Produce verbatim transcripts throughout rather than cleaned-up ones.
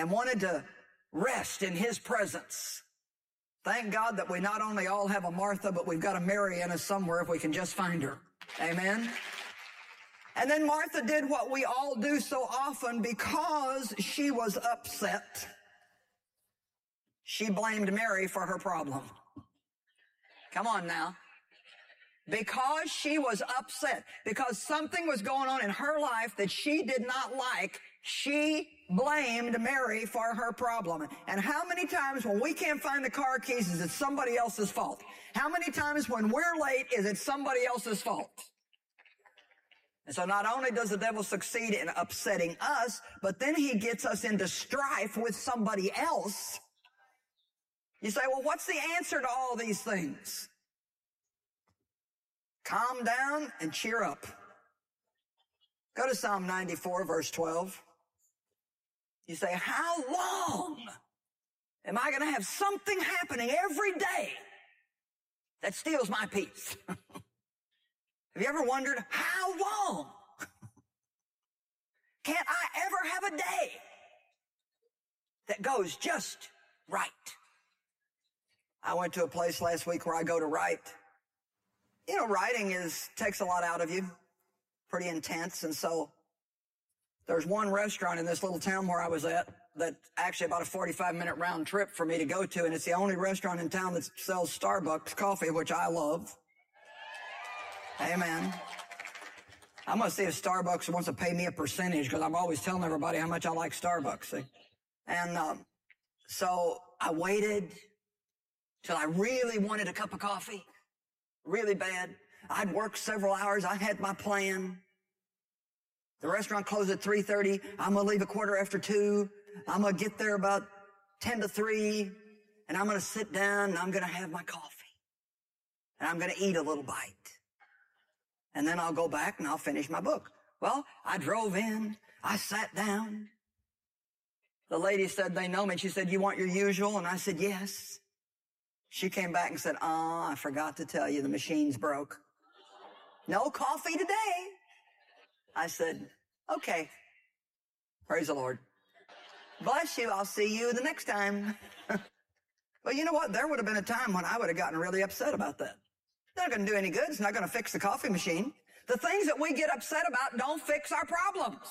and wanted to rest in his presence. Thank God that we not only all have a Martha, but we've got a Mary in us somewhere if we can just find her. Amen. And then Martha did what we all do so often because she was upset. She blamed Mary for her problem. Come on now. Because she was upset, because something was going on in her life that she did not like, she blamed Mary for her problem. And how many times when we can't find the car keys is it somebody else's fault? How many times when we're late is it somebody else's fault? And so not only does the devil succeed in upsetting us, but then he gets us into strife with somebody else. You say, well, what's the answer to all these things? Calm down and cheer up. Go to Psalm ninety-four, verse twelve. You say, how long am I going to have something happening every day that steals my peace? Have you ever wondered, how long can't I ever have a day that goes just right? I went to a place last week where I go to write. You know, writing is takes a lot out of you, pretty intense. And so there's one restaurant in this little town where I was at that actually about a forty-five minute round trip for me to go to. And it's the only restaurant in town that sells Starbucks coffee, which I love. Amen. I'm going to see if Starbucks wants to pay me a percentage because I'm always telling everybody how much I like Starbucks. See? And um, so I waited till I really wanted a cup of coffee. Really bad. I'd worked several hours. I had my plan. The restaurant closed at three thirty. I'm going to leave a quarter after two. I'm going to get there about ten to three. And I'm going to sit down and I'm going to have my coffee. And I'm going to eat a little bite. And then I'll go back and I'll finish my book. Well, I drove in. I sat down. The lady said they know me. She said, you want your usual? And I said, yes. She came back and said, oh, I forgot to tell you the machine's broke. No coffee today. I said, okay. Praise the Lord. Bless you. I'll see you the next time. Well, you know what? There would have been a time when I would have gotten really upset about that. It's not going to do any good. It's not going to fix the coffee machine. The things that we get upset about don't fix our problems.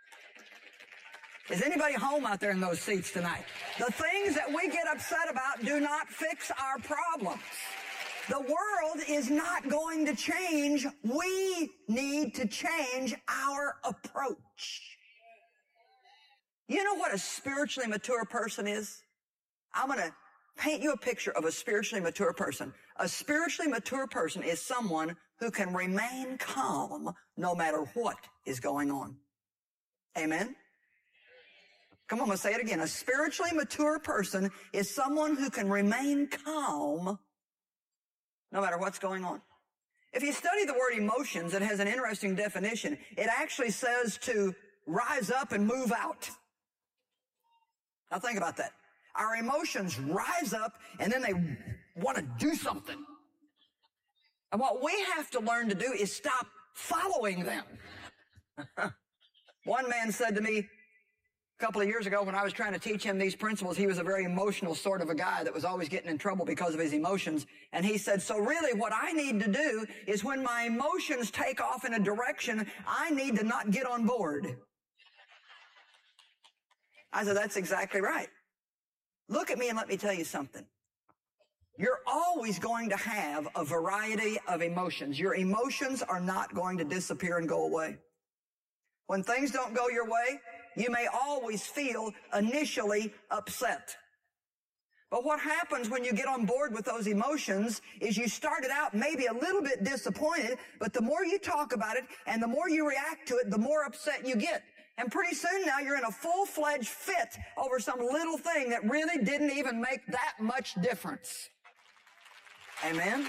Is anybody home out there in those seats tonight? The things that we get upset about do not fix our problems. The world is not going to change. We need to change our approach. You know what a spiritually mature person is? I'm going to paint you a picture of a spiritually mature person. A spiritually mature person is someone who can remain calm no matter what is going on. Amen? Come on, I'm going to say it again. A spiritually mature person is someone who can remain calm no matter what's going on. If you study the word emotions, it has an interesting definition. It actually says to rise up and move out. Now think about that. Our emotions rise up and then they want to do something. And what we have to learn to do is stop following them. One man said to me a couple of years ago when I was trying to teach him these principles, he was a very emotional sort of a guy that was always getting in trouble because of his emotions. And he said, so really what I need to do is when my emotions take off in a direction, I need to not get on board. I said, that's exactly right. Look at me and let me tell you something. You're always going to have a variety of emotions. Your emotions are not going to disappear and go away. When things don't go your way, you may always feel initially upset. But what happens when you get on board with those emotions is you started out maybe a little bit disappointed, but the more you talk about it and the more you react to it, the more upset you get. And pretty soon now you're in a full-fledged fit over some little thing that really didn't even make that much difference. Amen?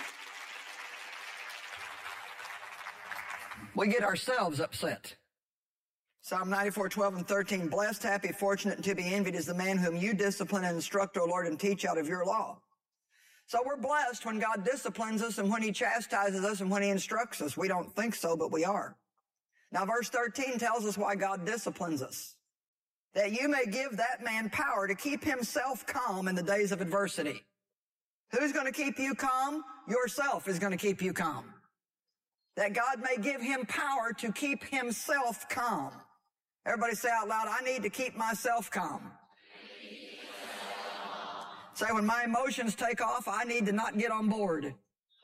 We get ourselves upset. Psalm ninety-four, twelve and thirteen, blessed, happy, fortunate, and to be envied is the man whom you discipline and instruct, O Lord, and teach out of your law. So we're blessed when God disciplines us and when he chastises us and when he instructs us. We don't think so, but we are. Now verse thirteen tells us why God disciplines us. that you may give that man power to keep himself calm in the days of adversity. Who's going to keep you calm? Yourself is going to keep you calm. That God may give him power to keep himself calm. Everybody say out loud, I need to keep myself calm. Say, when my emotions take off, I need to not get on board.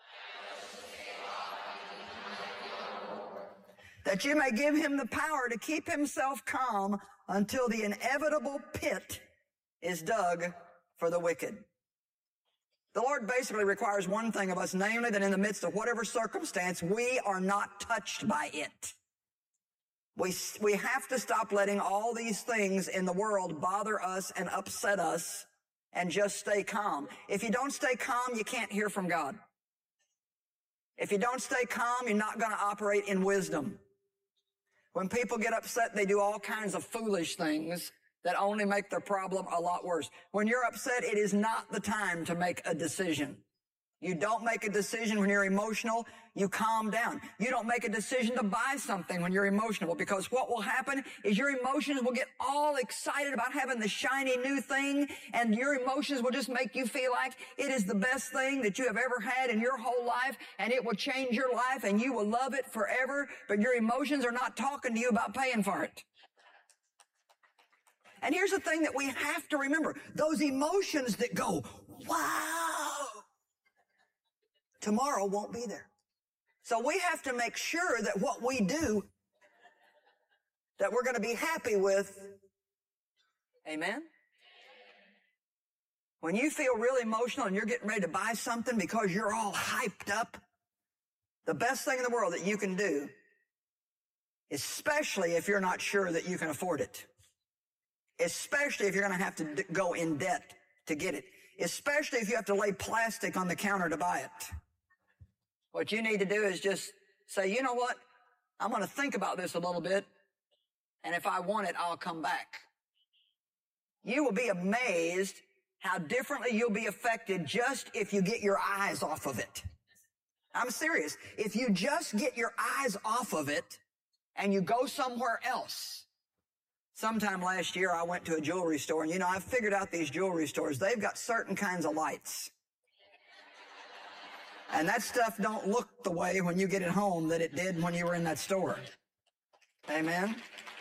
That you may give him the power to keep himself calm until the inevitable pit is dug for the wicked. The Lord basically requires one thing of us, namely that in the midst of whatever circumstance, we are not touched by it. We, we have to stop letting all these things in the world bother us and upset us and just stay calm. If you don't stay calm, you can't hear from God. If you don't stay calm, you're not going to operate in wisdom. When people get upset, they do all kinds of foolish things that only make their problem a lot worse. When you're upset, it is not the time to make a decision. You don't make a decision when you're emotional. You calm down. You don't make a decision to buy something when you're emotional, because what will happen is your emotions will get all excited about having the shiny new thing, and your emotions will just make you feel like it is the best thing that you have ever had in your whole life, and it will change your life, and you will love it forever, but your emotions are not talking to you about paying for it. And here's the thing that we have to remember. Those emotions that go, wow, tomorrow won't be there. So we have to make sure that what we do, that we're going to be happy with. Amen? When you feel really emotional and you're getting ready to buy something because you're all hyped up, the best thing in the world that you can do, especially if you're not sure that you can afford it, especially if you're going to have to d- go in debt to get it, especially if you have to lay plastic on the counter to buy it. What you need to do is just say, you know what? I'm going to think about this a little bit, and if I want it, I'll come back. You will be amazed how differently you'll be affected just if you get your eyes off of it. I'm serious. If you just get your eyes off of it and you go somewhere else. Sometime last year, I went to a jewelry store, and you know, I've figured out these jewelry stores. They've got certain kinds of lights. And that stuff don't look the way when you get it home that it did when you were in that store. Amen?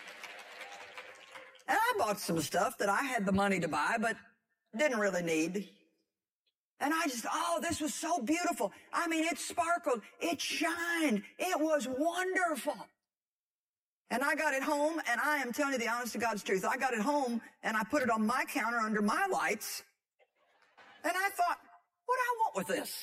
And I bought some stuff that I had the money to buy, but didn't really need. And I just, oh, this was so beautiful. I mean, it sparkled. It shined. It was wonderful. And I got it home, and I am telling you the honest to God's truth. I got it home, and I put it on my counter under my lights. And I thought, what do I want with this?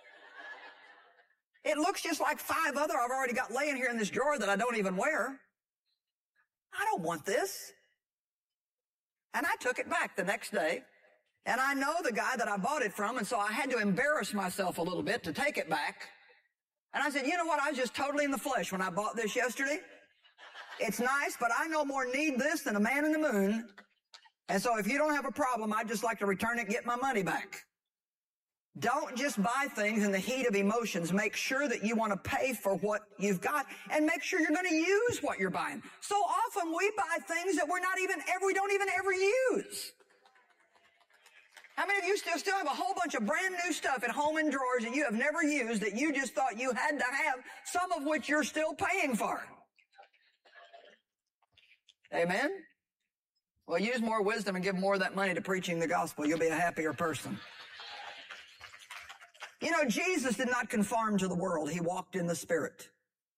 It looks just like five other I've already got laying here in this drawer that I don't even wear. I don't want this. And I took it back the next day. And I know the guy that I bought it from, and so I had to embarrass myself a little bit to take it back. And I said, you know what? I was just totally in the flesh when I bought this yesterday. It's nice, but I no more need this than a man in the moon. And so if you don't have a problem, I'd just like to return it and get my money back. Don't just buy things in the heat of emotions. Make sure that you want to pay for what you've got, and make sure you're going to use what you're buying. So often we buy things that we're not even ever, we don't even ever use. How many of you still, still have a whole bunch of brand new stuff at home in drawers that you have never used that you just thought you had to have, some of which you're still paying for? Amen? Well, use more wisdom and give more of that money to preaching the gospel. You'll be a happier person. You know, Jesus did not conform to the world. He walked in the Spirit.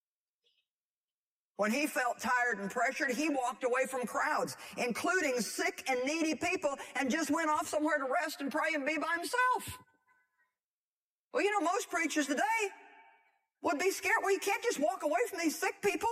When he felt tired and pressured, he walked away from crowds, including sick and needy people, and just went off somewhere to rest and pray and be by himself. Well, you know, most preachers today would be scared. Well, you can't just walk away from these sick people.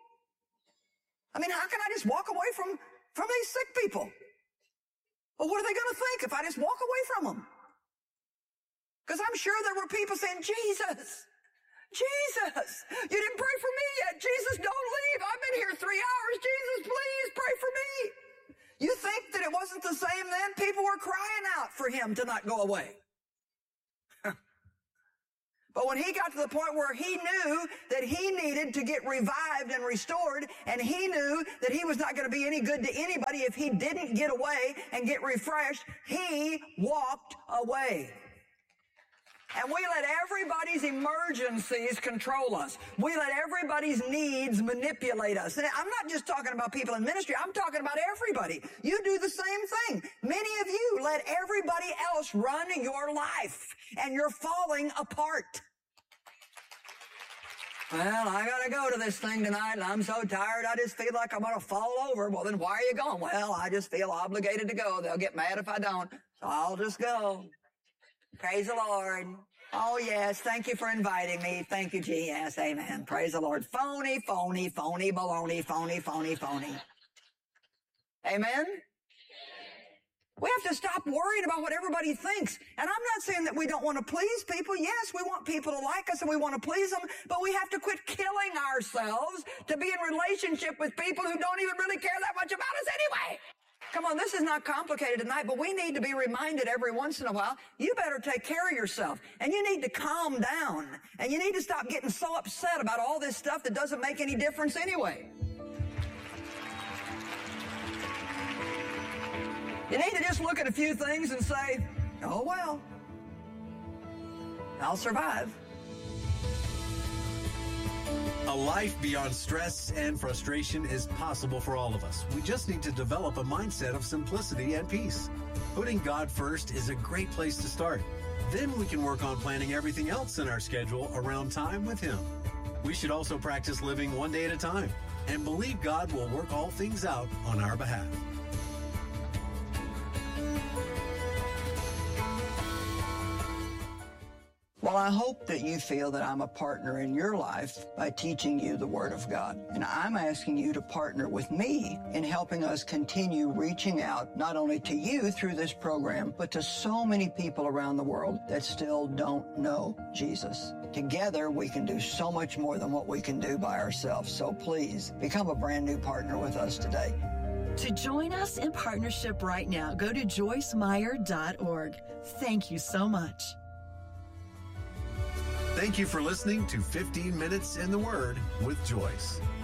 I mean, how can I just walk away from, from these sick people? Well, what are they going to think if I just walk away from them? Because I'm sure there were people saying, Jesus, Jesus, you didn't pray for me yet. Jesus, don't leave. I've been here three hours. Jesus, please pray for me. You think that it wasn't the same then? People were crying out for him to not go away. But when he got to the point where he knew that he needed to get revived and restored, and he knew that he was not going to be any good to anybody if he didn't get away and get refreshed, he walked away. And we let everybody's emergencies control us. We let everybody's needs manipulate us. And I'm not just talking about people in ministry. I'm talking about everybody. You do the same thing. Many of you let everybody else run your life, and you're falling apart. Well, I got to go to this thing tonight, and I'm so tired, I just feel like I'm going to fall over. Well, then why are you going? Well, I just feel obligated to go. They'll get mad if I don't, so I'll just go. Praise the Lord. Oh, yes, thank you for inviting me. Thank you, G. Yes, amen. Praise the Lord. Phony, phony, phony, baloney, phony, phony, phony. Amen? We have to stop worrying about what everybody thinks. And I'm not saying that we don't want to please people. Yes, we want people to like us and we want to please them, but we have to quit killing ourselves to be in relationship with people who don't even really care that much about us anyway. Come on, this is not complicated tonight, but we need to be reminded every once in a while, you better take care of yourself, and you need to calm down, and you need to stop getting so upset about all this stuff that doesn't make any difference anyway. You need to just look at a few things and say, oh, well, I'll survive. A life beyond stress and frustration is possible for all of us. We just need to develop a mindset of simplicity and peace. Putting God first is a great place to start. Then we can work on planning everything else in our schedule around time with Him. We should also practice living one day at a time and believe God will work all things out on our behalf. Well, I hope that you feel that I'm a partner in your life by teaching you the Word of God. And I'm asking you to partner with me in helping us continue reaching out not only to you through this program, but to so many people around the world that still don't know Jesus. Together, we can do so much more than what we can do by ourselves. So please, become a brand new partner with us today. To join us in partnership right now, go to joyce meyer dot org. Thank you so much. Thank you for listening to fifteen minutes in the Word with Joyce.